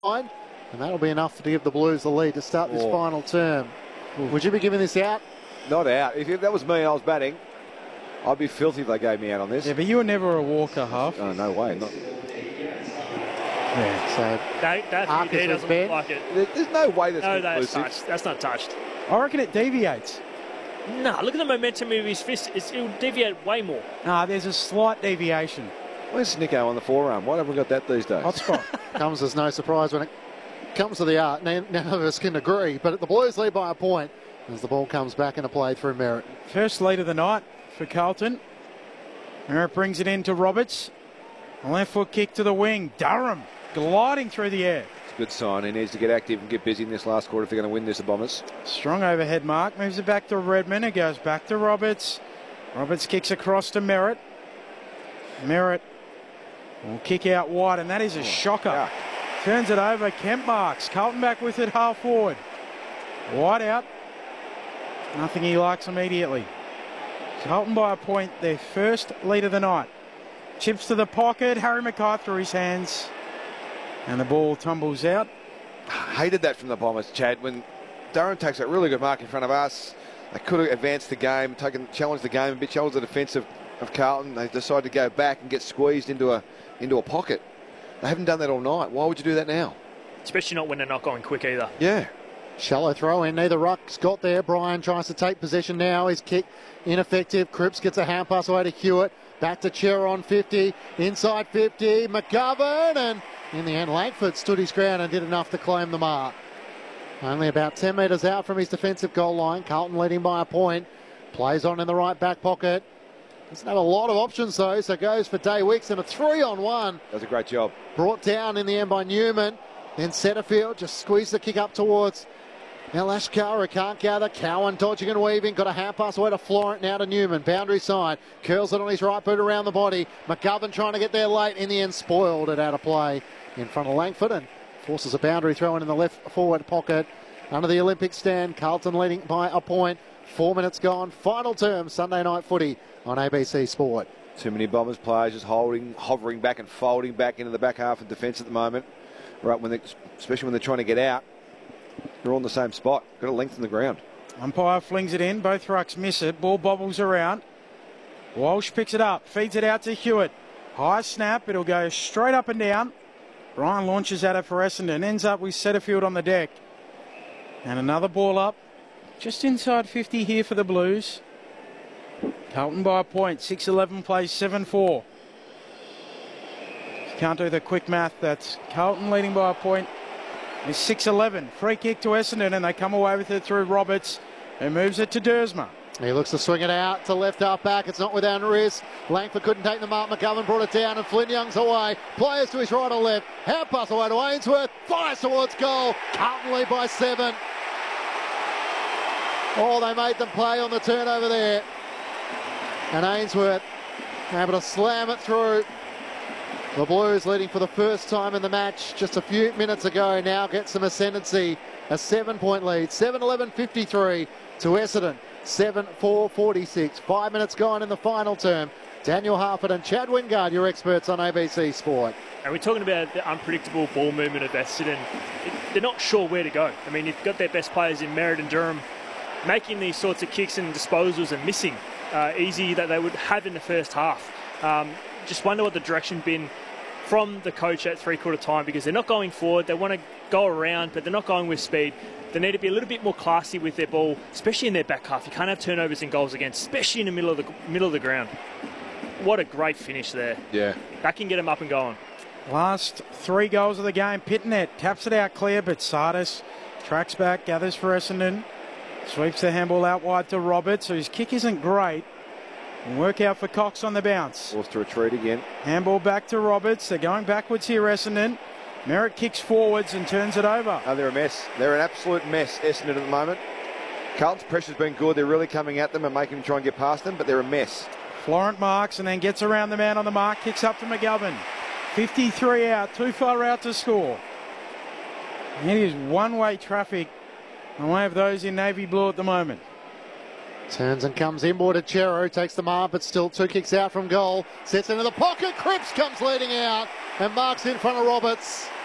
And that'll be enough to give the Blues the lead to start this final term. Would you be giving this out? Not out. If that was me, I was batting, I'd be filthy if they gave me out on this. Yeah, but you were never a walker, Huff. Oh, no way. Not. Yeah, so that there doesn't look like it. There's no way that's that's touched. That's not touched. I reckon it deviates. Nah, look at the momentum of his fist. It'll deviate way more. Nah, there's a slight deviation. Where's Snicko on the forearm? Why haven't we got that these days? Hot spot. Comes as no surprise when it comes to the art. None of us can agree, but the Blues lead by a point as the ball comes back into play through Merritt. First lead of the night for Carlton. Merritt brings it into Roberts. A left foot kick to the wing. Durham gliding through the air. It's a good sign. He needs to get active and get busy in this last quarter if they're going to win this, the Bombers. Strong overhead mark. Moves it back to Redmond. It goes back to Roberts. Roberts kicks across to Merritt. Merritt will kick out wide, and that is a shocker. Yeah. Turns it over. Kemp marks. Carlton back with it half forward. Wide out. Nothing he likes immediately. Carlton by a point. Their first lead of the night. Chips to the pocket. Harry Mackay through his hands. And the ball tumbles out. Hated that from the Bombers, Chad. When Durham takes that really good mark in front of us, they could have advanced the game, challenged the game a bit, challenged the defence of Carlton. They decided to go back and get squeezed into a pocket. They haven't done that all night. Why would you do that now? Especially not when they're not going quick either. Yeah. Shallow throw in. Neither ruck's got there. Bryan tries to take possession now. His kick ineffective. Cripps gets a hand pass away to Hewitt. Back to Chera on 50. Inside 50. McGovern. And in the end, Langford stood his ground and did enough to claim the mark. Only about 10 metres out from his defensive goal line. Carlton leading by a point. Plays on in the right back pocket. Doesn't have a lot of options though, so goes for Day Wicks and a 3-on-1. That was a great job. Brought down in the end by Newman. Then Setterfield just squeezed the kick up towards Lashkar, can't gather. Cowan dodging and weaving. Got a hand pass away to Florent, now to Newman. Boundary side. Curls it on his right boot around the body. McGovern trying to get there late. In the end, spoiled it out of play in front of Langford and forces a boundary throw in the left forward pocket. Under the Olympic stand, Carlton leading by a point. 4 minutes gone. Final term, Sunday night footy on ABC Sport. Too many Bombers players just hovering back and folding back into the back half of defence at the moment. Right, especially when they're trying to get out. They're all in the same spot. Got a length in the ground. Umpire flings it in. Both rucks miss it. Ball bobbles around. Walsh picks it up. Feeds it out to Hewitt. High snap. It'll go straight up and down. Bryan launches at it for Essendon. Ends up with Setterfield on the deck. And another ball up. Just inside 50 here for the Blues. Carlton by a point. 6-11 plays 7-4. Can't do the quick math. That's Carlton leading by a point. It's 6-11. Free kick to Essendon, and they come away with it through Roberts, who moves it to Dersma. He looks to swing it out to left half back. It's not without risk. Langford couldn't take the mark. McGovern brought it down, and Flynn Young's away. Players to his right or left. Hand pass away to Ainsworth. Fires towards goal. Carlton lead by 7. Oh, they made them play on the turnover there. And Ainsworth able to slam it through. The Blues leading for the first time in the match just a few minutes ago now get some ascendancy. A 7-point lead. 7-11-53 to Essendon. 7-4-46. 5 minutes gone in the final term. Daniel Harford and Chad Wingard, your experts on ABC Sport. And we're talking about the unpredictable ball movement of Essendon. They're not sure where to go. I mean, you've got their best players in Merritt and Durham making these sorts of kicks and disposals and missing easy that they would have in the first half. Just wonder what the direction been from the coach at three-quarter time, because they're not going forward. They want to go around, but they're not going with speed. They need to be a little bit more classy with their ball, especially in their back half. You can't have turnovers and goals against, especially in the middle of the ground. What a great finish there. Yeah. That can get them up and going. Last 3 goals of the game. Pitnet taps it out clear, but Sardis tracks back, gathers for Essendon. Sweeps the handball out wide to Roberts, so his kick isn't great. And work out for Cox on the bounce. Forced to retreat again. Handball back to Roberts. They're going backwards here, Essendon. Merritt kicks forwards and turns it over. Oh, they're a mess. They're an absolute mess, Essendon, at the moment. Carlton's pressure's been good. They're really coming at them and making them try and get past them, but they're a mess. Florent marks and then gets around the man on the mark. Kicks up to McGovern. 53 out. Too far out to score. And it is one-way traffic away of those in navy blue at the moment. Turns and comes inboard to Chero, takes the mark, but still 2 kicks out from goal. Sets into the pocket, Cripps comes leading out and marks in front of Roberts.